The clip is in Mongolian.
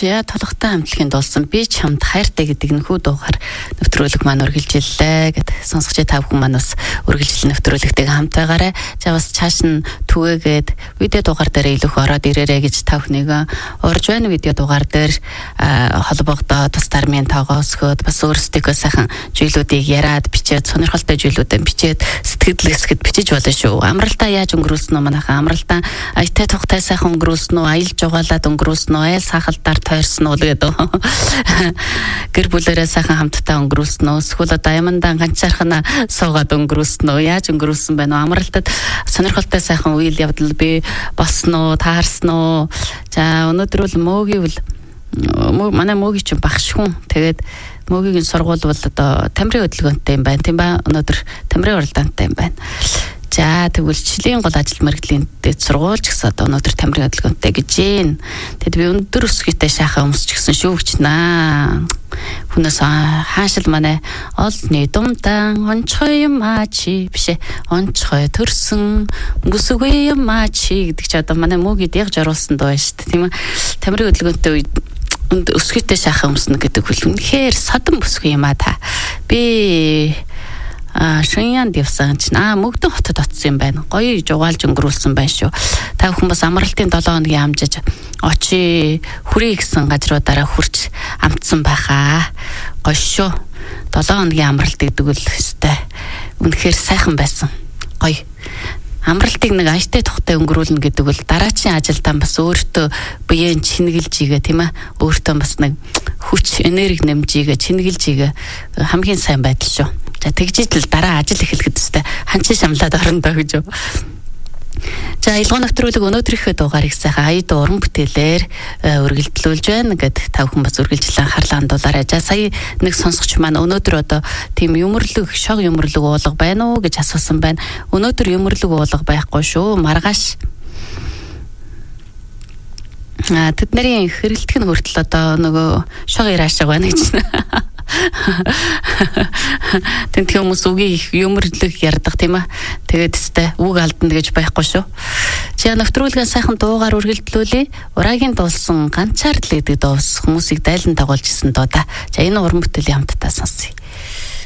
Яа толготой хамтлагийн дуулсан би чамд хайртай гэдэг нөхөө дуугаар нэвтрүүлэг маань үргэлжиллээ гэд сонсогч та бүхэн маань бас үргэлжлэл нэвтрүүлэгтэйг хамт байгаарай. За бас цааш нь түгээгээд видео дугаар дээр илүү их ороод ирээрэй гэж та бүхнийг урьж байна. Видео дугаар дээр холбогдоод бас дармын тоогоо өсгөөд бас өөрсдөө сайхан зүйлүүдийг яриад бичээд сонирхолтой зүйлүүдээ бичээд сэтгэл хэсгэд бичиж болно шүү. Амралтаа яаж өнгөрүүлсэн үү манайхаа амралтаа аятай тухтай сайхан өнгөрүүлсэн үү, аялж жугаалаад өнгөрүүлсэн үү, айл сахалдаар тойрсон уу гэдэг. Гэр бүлээрээ сайхан хамтдаа өнгөрүүлсэн үү, эсвэл одоо ямандаа ганцаархнаа суугаад өнгөрүүлсэн үү, яаж өнгөрүүлсэн байна уу? Амралтад сонирхолтой сайхан үйл явдал би болсон уу, таарсан уу? За өнөөдөр бол манай мөөгийн чинь багш хүн. Тэгээд мөөгийн сургууль бол одоо тамирын хөдөлгөөнтэй юм байна. Тийм ба өнөөдөр тамирын уралдаантай юм байна. За тэгвэл Жилийн гол ажил мэргэжлийн дэд сургуульч гэсэн одоо өнөөдөр тамирын хөдөлгөөнтэй гэж байна. Тэгэд би өндөр өсгийтэй шахаа өмсч гисэн шүү гэж наа. Хүнээс хаашил манай олны думдан онцгой юм чи бишээ онцгой төрсөн бүсгүй юм чи гэдэг чи одоо манай мөөгид яг жоруулсан дуу шүү дээ. Тийм ээ. Тамирын хөдөлгөөнтэй үед өсгийтэй шахаа өмснө гэдэг хөл үнэхээр содон бүсгүй юм та. Би Шиньянд явсан чинь Мөгдөн хотод очсон юм байна. Гоё жугаалж өнгөрүүлсэн байна шүү. Та бүхэн бас амралтын 7 хоногийн амжиж очи хүрээ гэсэн газруудаараа хурч амтсан байхаа. Гоё шүү. 7 хоногийн амралт гэдэг үл өстэй. Үнэхээр сайхан байсан. Гоё. Амралтыг нэг ажтай тухтай өнгөрүүлнэ гэдэг бол дараачийн ажилдаа бас өөртөө биеийн чингэлж игээ тийм ээ. Өөртөө бас нэг хүч энерги нэмж игээ чингэлж игээ хамгийн сайн байдал шүү. За тэгжижл дараа ажил эхлэхэд өстэй ханчин шамлаад орондоо гэж юу. За илгоо нэвтрүүлэг өнөөдрийнхөө дугаарыг сайхан аяд уран бүтээлээр үргэлжлүүлж байна гэд та бүхэн бас үргэлжлэн анхаарлаа хандуулаарай. За сая нэг сонсогч маань өнөөдөр одоо тийм юмрлэг шог юмрлэг уулга байна уу гэж асуусан байна. Өнөөдөр юмрлэг уулга байхгүй шүү. Маргааш тэдний хэрэлтэх нь хүртэл одоо нөгөө шог ираашиг байна гэж байна. Тэнт хүмүүс үгийг юмрлэг ярдах тийм ээ. Тэгээд өстэй үг алдна гэж байхгүй шүү. Чи нэвтрүүлгээ сайхан дуугаар үргэлжлүүлээ. Урагийн дуулсан ганцаар л гэдэг дуу хүмүүсийг дайлан дагуулж исэн доо да. За энэ уран бүтээлийн хамтдаа сонсъё.